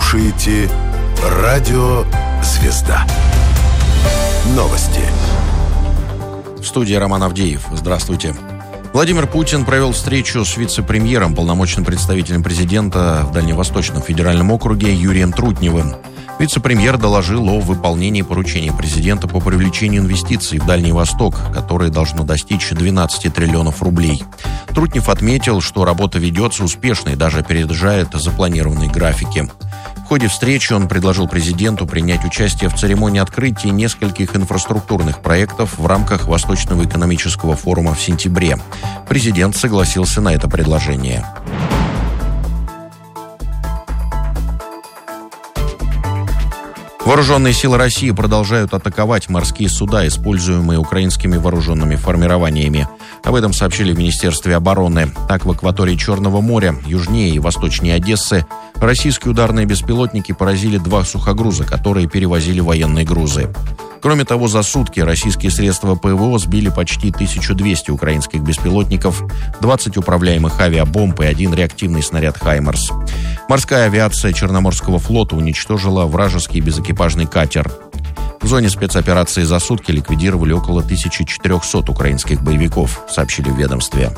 слушаете Радио Звезда. Новости. В студии Роман Авдеев. Здравствуйте. Владимир Путин провел встречу с вице-премьером, полномочным представителем президента в Дальневосточном федеральном округе Юрием Трутневым. Вице-премьер доложил о выполнении поручения президента по привлечению инвестиций в Дальний Восток, которое должно достичь 12 триллионов рублей. Трутнев отметил, что работа ведется успешно и даже опережает запланированные графики. В ходе встречи он предложил президенту принять участие в церемонии открытия нескольких инфраструктурных проектов в рамках Восточного экономического форума в сентябре. Президент согласился на это предложение. Вооруженные силы России продолжают атаковать морские суда, используемые украинскими вооруженными формированиями. Об этом сообщили в Министерстве обороны. Так, в акватории Черного моря, южнее и восточнее Одессы, российские ударные беспилотники поразили 2 сухогруза, которые перевозили военные грузы. Кроме того, за сутки российские средства ПВО сбили почти 1200 украинских беспилотников, 20 управляемых авиабомб и 1 реактивный снаряд «Хаймарс». Морская авиация Черноморского флота уничтожила вражеский безэкипажный катер. В зоне спецоперации за сутки ликвидировали около 1400 украинских боевиков, сообщили в ведомстве.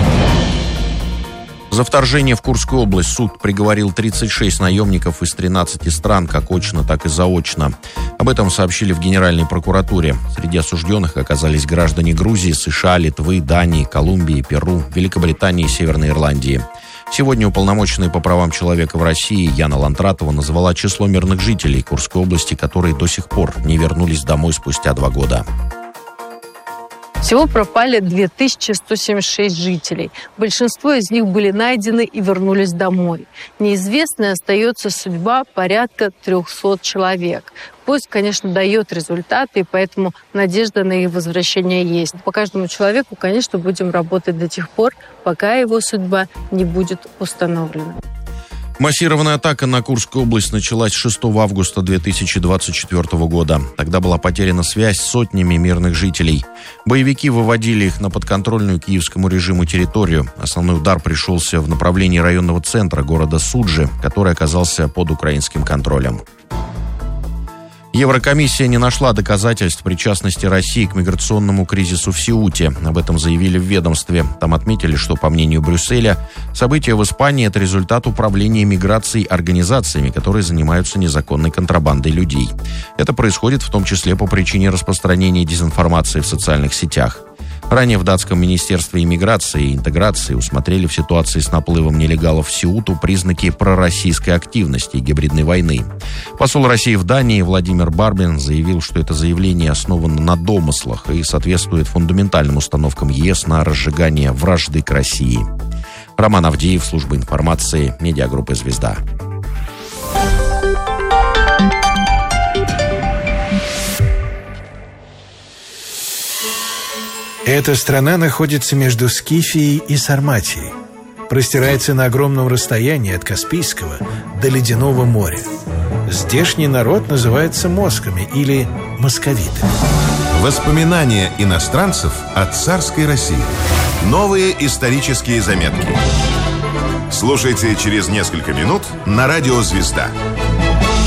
За вторжение в Курскую область суд приговорил 36 наемников из 13 стран, как очно, так и заочно. Об этом сообщили в Генеральной прокуратуре. Среди осужденных оказались граждане Грузии, США, Литвы, Дании, Колумбии, Перу, Великобритании и Северной Ирландии. Сегодня уполномоченная по правам человека в России Яна Лантратова назвала число мирных жителей Курской области, которые до сих пор не вернулись домой спустя 2 года. Всего пропали 2176 жителей. Большинство из них были найдены и вернулись домой. Неизвестной остается судьба порядка 300 человек. Поиск, конечно, дает результаты, и поэтому надежда на их возвращение есть. По каждому человеку, конечно, будем работать до тех пор, пока его судьба не будет установлена. Массированная атака на Курскую область началась 6 августа 2024 года. Тогда была потеряна связь с сотнями мирных жителей. Боевики выводили их на подконтрольную киевскому режиму территорию. Основной удар пришелся в направлении районного центра города Суджи, который оказался под украинским контролем. Еврокомиссия не нашла доказательств причастности России к миграционному кризису в Сеуте. Об этом заявили в ведомстве. Там отметили, что, по мнению Брюсселя, события в Испании – это результат управления миграцией организациями, которые занимаются незаконной контрабандой людей. Это происходит в том числе по причине распространения дезинформации в социальных сетях. Ранее в датском министерстве иммиграции и интеграции усмотрели в ситуации с наплывом нелегалов в Сеуту признаки пророссийской активности и гибридной войны. Посол России в Дании Владимир Барбин заявил, что это заявление основано на домыслах и соответствует фундаментальным установкам ЕС на разжигание вражды к России. Роман Авдеев, служба информации, медиагруппы «Звезда». Эта страна находится между Скифией и Сарматией. Простирается на огромном расстоянии от Каспийского до Ледяного моря. Здешний народ называется москами или московиты. Воспоминания иностранцев о царской России. Новые исторические заметки. Слушайте через несколько минут на Радио Звезда.